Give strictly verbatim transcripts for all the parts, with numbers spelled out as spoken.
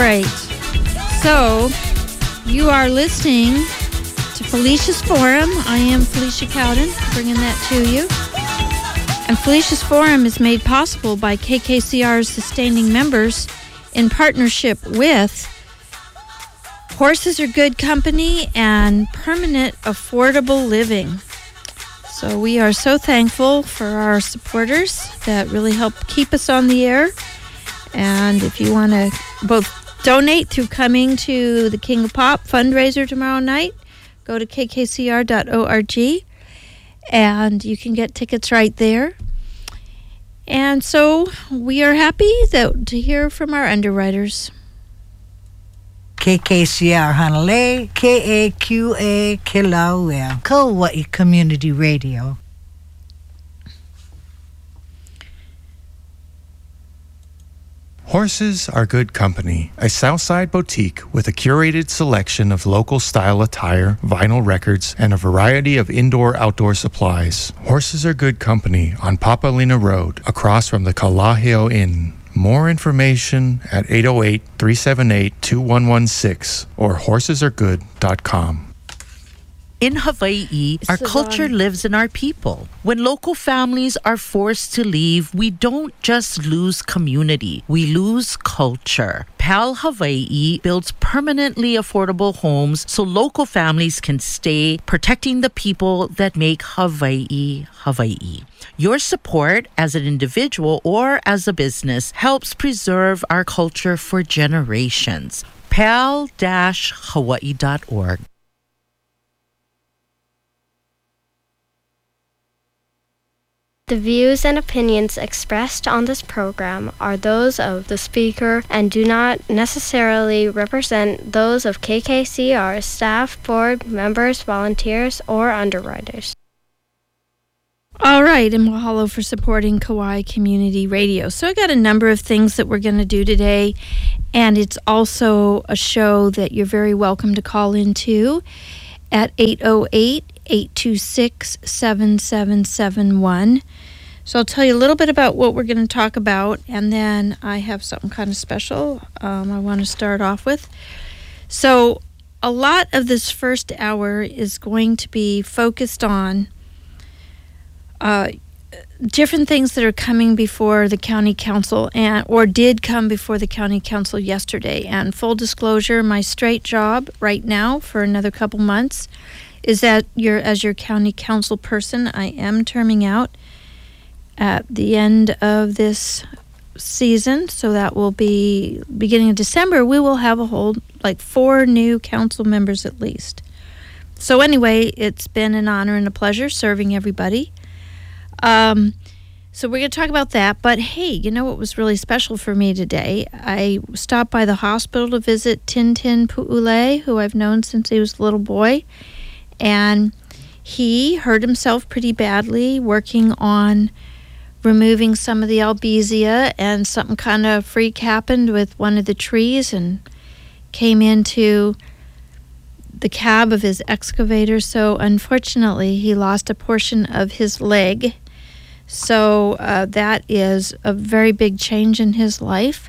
right. So, you are listening to Felicia's Forum. I am Felicia Cowden, bringing that to you. And Felicia's Forum is made possible by K K C R's sustaining members in partnership with Horses Are Good Company and Permanent Affordable Living. So we are so thankful for our supporters that really help keep us on the air. And if you want to both donate through coming to the King of Pop fundraiser tomorrow night, go to k k c r dot org and you can get tickets right there. And so we are happy that, to hear from our underwriters. K K C R Hanalei, K A Q A Kilauea, Kauai Community Radio. Horses Are Good Company, a Southside boutique with a curated selection of local style attire, vinyl records, and a variety of indoor-outdoor supplies. Horses Are Good Company on Papalina Road, across from the Kalaheo Inn. More information at eight oh eight, three seven eight, two one one six or horses are good dot com. In Hawaii, our culture lives in our people. When local families are forced to leave, we don't just lose community, we lose culture. PAL Hawaii builds permanently affordable homes so local families can stay, protecting the people that make Hawaii, Hawaii. Your support as an individual or as a business helps preserve our culture for generations. pal dash hawaii dot org. The views and opinions expressed on this program are those of the speaker and do not necessarily represent those of K K C R staff, board members, volunteers, or underwriters. All right, and mahalo for supporting Kauai Community Radio. So I got a number of things that we're going to do today, and it's also a show that you're very welcome to call into at eight oh eight, eight two six, seven seven seven one. So I'll tell you a little bit about what we're going to talk about, and then I have something kind of special um, I want to start off with. So a lot of this first hour is going to be focused on uh, different things that are coming before the county council, and or did come before the county council yesterday. And full disclosure, my straight job right now for another couple months is that you're, as your county council person, I am terming out at the end of this season. So that will be beginning of December. We will have a whole, like four new council members at least. So anyway, it's been an honor and a pleasure serving everybody. Um, so we're going to talk about that. But hey, you know what was really special for me today? I stopped by the hospital to visit Tintin Pu'ule, who I've known since he was a little boy. And he hurt himself pretty badly working on removing some of the albizia, and something kind of freak happened with one of the trees and came into the cab of his excavator. So unfortunately, he lost a portion of his leg. So uh, that is a very big change in his life.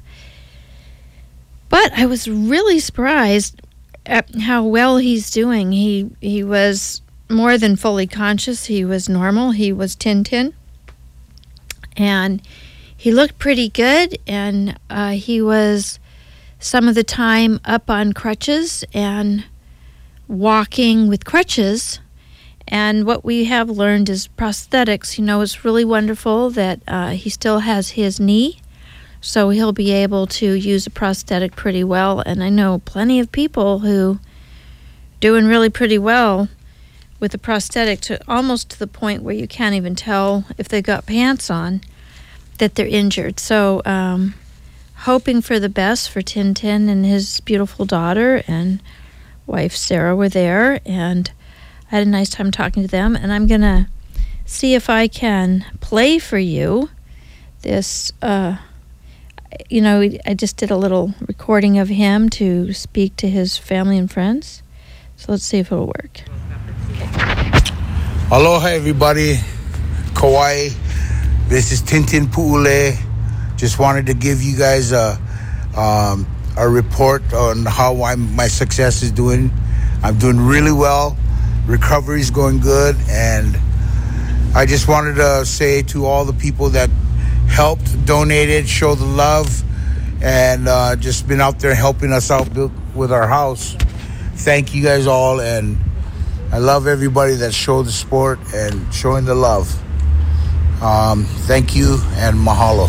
But I was really surprised at how well he's doing. He he was more than fully conscious. He was normal. He was Tintin. And he looked pretty good. And uh, he was some of the time up on crutches and walking with crutches. And what we have learned is prosthetics. You know, it's really wonderful that uh, he still has his knee. So he'll be able to use a prosthetic pretty well. And I know plenty of people who doing really pretty well with a prosthetic, to almost to the point where you can't even tell if they've got pants on that they're injured. So um, hoping for the best for Tintin and his beautiful daughter and wife Sarah were there. And I had a nice time talking to them. And I'm going to see if I can play for you this... Uh, You know, I just did a little recording of him to speak to his family and friends. So let's see if it'll work. Aloha, everybody. Kauai. This is Tintin Pu'ule. Just wanted to give you guys a, um, a report on how I'm, my success is doing. I'm doing really well. Recovery is going good, and I just wanted to say to all the people that helped, donated, show the love, and uh, just been out there helping us out build, with our house. Thank you guys all, and I love everybody that showed the support and showing the love. Um, thank you, and mahalo.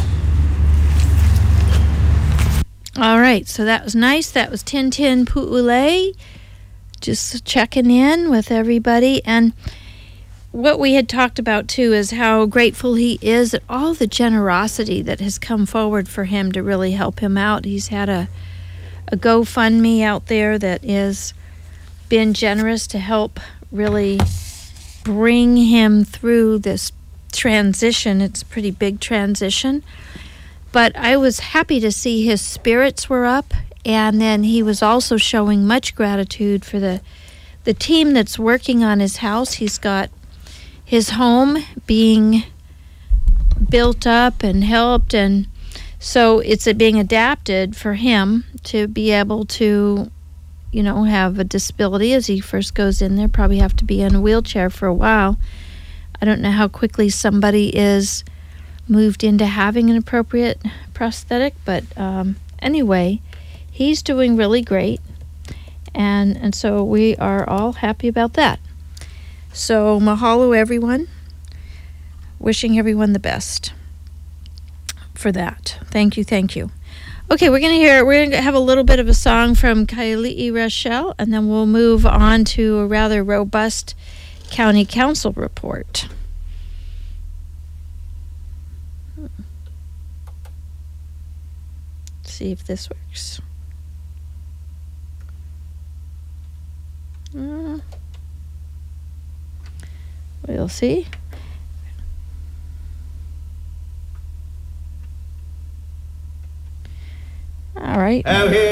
All right, so that was nice. That was Tintin Pu'ule, just checking in with everybody. And what we had talked about, too, is how grateful he is at all the generosity that has come forward for him to really help him out. He's had a, a GoFundMe out there that has been generous to help really bring him through this transition. It's a pretty big transition. But I was happy to see his spirits were up, and then he was also showing much gratitude for the the team that's working on his house. He's got his home being built up and helped, and so it's being adapted for him to be able to, you know, have a disability as he first goes in there, probably have to be in a wheelchair for a while. I don't know how quickly somebody is moved into having an appropriate prosthetic, but um, anyway, he's doing really great, and and so we are all happy about that. So mahalo, everyone. Wishing everyone the best for that. Thank you, thank you. Okay, we're gonna hear. We're gonna have a little bit of a song from Kaili'i Rachel, and then we'll move on to a rather robust county council report. See if this works. Uh, we'll see. All right.